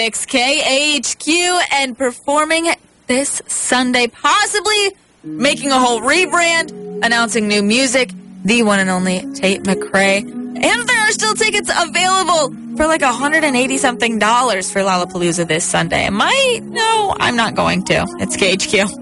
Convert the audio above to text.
KHQ and performing this Sunday, possibly making a whole rebrand, announcing new music, the one and only Tate McRae. And there are still tickets available for like $180-something for Lollapalooza this Sunday. No, I'm not going to. It's KHQ.